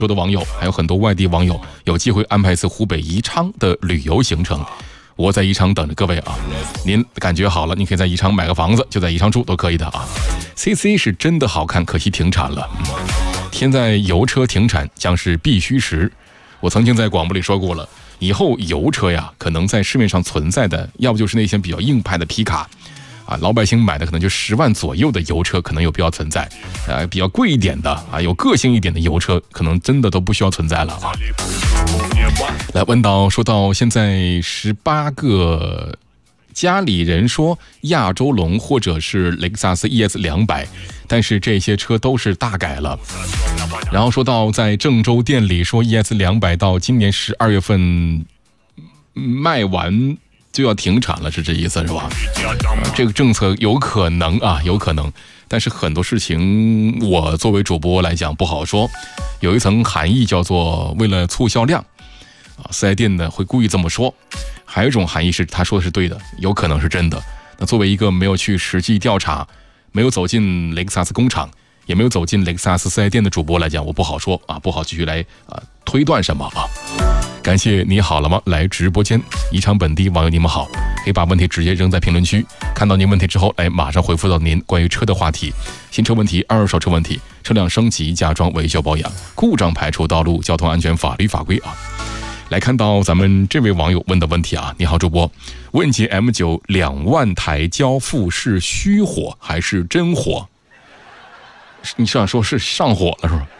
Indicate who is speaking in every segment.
Speaker 1: 州的网友，还有很多外地网友有机会安排一次湖北宜昌的旅游行程。我在宜昌等着各位啊！您感觉好了，你可以在宜昌买个房子，就在宜昌住都可以的啊。CC 是真的好看，可惜停产了。现在油车停产将是必须时。我曾经在广播里说过了，以后油车呀，可能在市面上存在的，要不就是那些比较硬派的皮卡。老百姓买的可能就10万左右的油车可能有必要存在，比较贵一点的有个性一点的油车可能真的都不需要存在了啊。来说到现在18个家里人说亚洲龙或者是雷克萨斯 ES200， 但是这些车都是大改了。然后说到在郑州店里说 ES200 到今年12月份卖完就要停产了，是这意思是吧？这个政策有可能有可能，但是很多事情我作为主播来讲不好说，有一层含义叫做为了促销量四 S 店呢会故意这么说，还有一种含义是他说的是对的，有可能是真的。那作为一个没有去实际调查，没有走进雷克萨斯工厂，也没有走进雷克萨斯4S店的主播来讲，我不好说不好继续来推断什么感谢你好了吗来直播间，宜昌本地网友你们好，可以把问题直接扔在评论区，看到您问题之后马上回复到您关于车的话题，新车问题、二手车问题、车辆升级、加装、维修保养、故障排除、道路交通安全法律法规来看到咱们这位网友问的问题你好主播，问界 M9 2万台交付是虚火还是真火？你想说是上火了是吧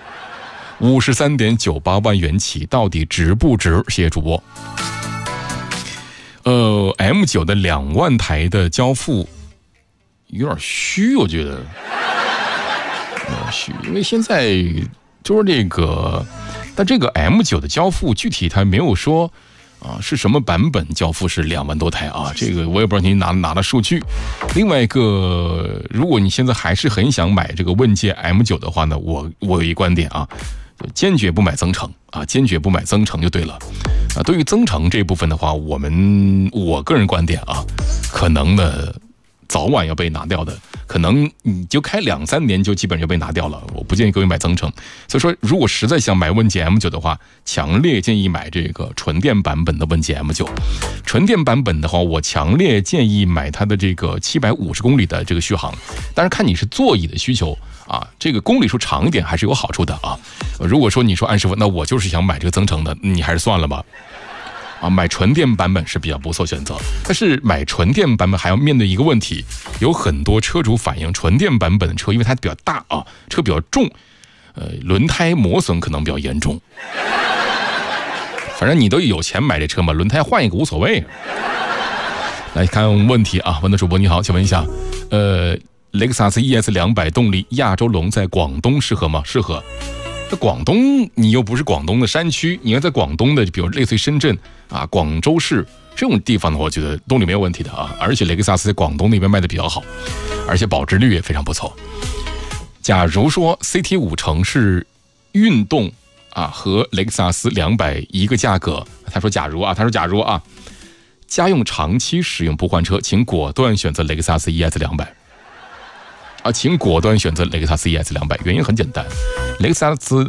Speaker 1: ？53.98万元起，到底值不值？谢谢主播。M9 的2万台的交付有点虚，我觉得有点虚，因为现在就是这个，但这个 M9 的交付具体它没有说是什么版本交付是2万多台这个我也不知道您拿的数据。另外一个，如果你现在还是很想买这个问界 M9 的话呢，我有一观点坚决不买增程坚决不买增程就对了对于增程这部分的话，我个人观点可能呢早晚要被拿掉的，可能你就开2-3年就基本就被拿掉了，我不建议各位买增程。所以说如果实在想买问界 M9 的话，强烈建议买这个纯电版本的问界 M9。 纯电版本的话，我强烈建议买它的这个750公里的这个续航，但是看你是座椅的需求这个公里数长一点还是有好处的如果说你说安师傅，那我就是想买这个增程的，你还是算了吧买纯电版本是比较不错选择。但是买纯电版本还要面对一个问题，有很多车主反映纯电版本的车因为它比较大车比较重轮胎磨损可能比较严重。反正你都有钱买这车嘛，轮胎换一个无所谓。来看问题问的主播你好，请问一下雷克萨斯 ES200 动力亚洲龙在广东适合吗？适合。在广东你又不是广东的山区，你要在广东的比如类似于深圳广州市这种地方的话，我觉得动力没有问题的而且雷克萨斯在广东那边卖的比较好，而且保值率也非常不错。假如说 CT5 城市运动和雷克萨斯200一个价格，他说假如家用长期使用不换车，请果断选择雷克萨斯 ES200请果断选择雷克萨斯 ES200， 原因很简单，雷克萨斯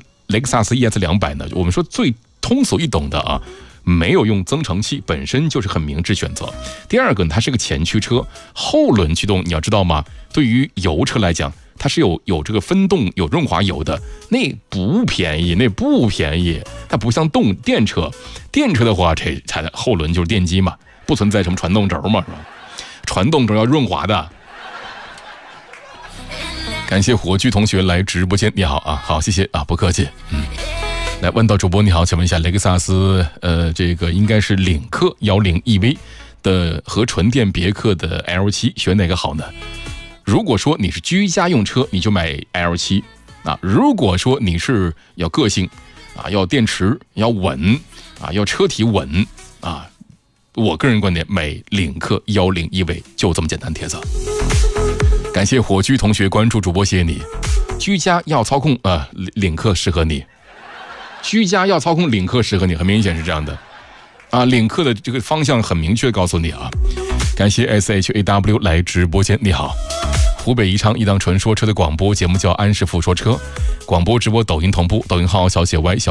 Speaker 1: ES200 呢，我们说最通俗易懂的没有用增程器，本身就是很明智选择。第二个呢，它是个前驱车，后轮驱动，你要知道吗？对于油车来讲，它是有这个分动有润滑油的，那不便宜，它不像电车的话，它的后轮就是电机嘛，不存在什么传动轴嘛，是吧？传动轴要润滑的。感谢火炬同学来直播间，你好好，谢谢不客气。来问到主播你好，请问一下雷克萨斯这个应该是领克10 EV 的和纯电别克的 L7 选哪个好呢？如果说你是居家用车，你就买 L7 如果说你是要个性要电池要稳要车体稳我个人观点买领克10 EV 就这么简单帖子。感谢火炬同学关注主播，谢谢你。居家要操控领克适合你，居家要操控领克适合你，很明显是这样的领克的这个方向很明确告诉你感谢 SHAW 来直播间，你好。 湖北宜昌一档纯说车的广播节目叫《安师傅说车》，广播直播抖音同步，抖音号小写 Y